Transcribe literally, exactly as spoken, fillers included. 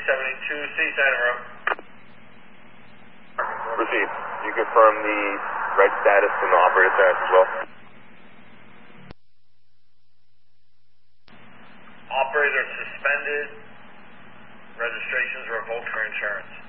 seventy-two C Center Road. Proceed. You confirm the red status and the operator status as well? Operator suspended. Registrations revoked for insurance.